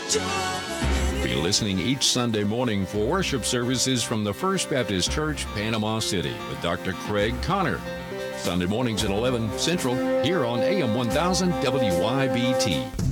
Be listening each Sunday morning for worship services from the First Baptist Church, Panama City, with Dr. Craig Connor. Sunday mornings at 11 Central, here on AM 1000 WYBT.